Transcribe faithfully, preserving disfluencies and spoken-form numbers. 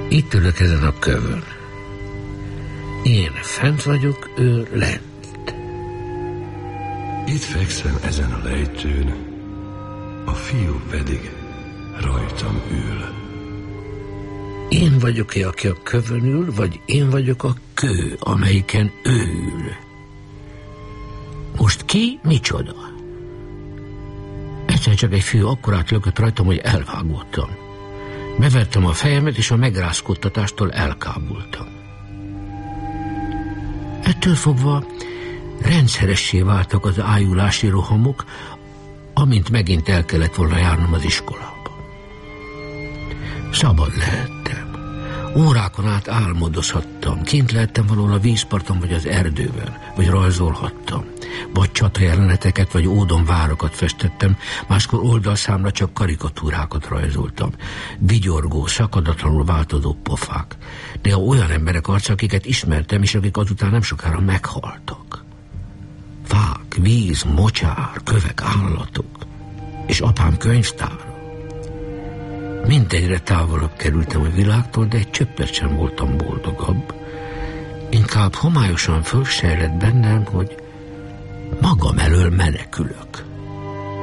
Itt ülök ezen a kövön. Én fent vagyok, ő lent. Itt fekszem ezen a lejtőn, a fiú pedig rajtam ül. Én vagyok-e, aki a kövön ül, vagy én vagyok a kő, amelyiken ő ül? Most ki, micsoda? Egyszer csak egy fiú akkorát lökött rajtam, hogy elvágódtam. Bevertem a fejemet, és a megrázkódtatástól elkábultam. Ettől fogva rendszeressé váltak az ájulási rohamok, amint megint el kellett volna járnom az iskolába. Szabad lehettem. Órákon át álmodozhattam. Kint lehettem valahol a vízparton vagy az erdőben, vagy rajzolhattam. Vagy csatajeleneteket, vagy ódonvárokat festettem, máskor oldalszámra csak karikatúrákat rajzoltam. Vigyorgó, szakadatlanul változó pofák. De olyan emberek arca, akiket ismertem, és akik azután nem sokára meghaltak. Fák, víz, mocsár, kövek, állatok. És apám könyvtára. Mindegyre távolabb kerültem a világtól, de egy csöppet sem voltam boldogabb. Inkább homályosan fölsejlett bennem, hogy magam elől menekülök.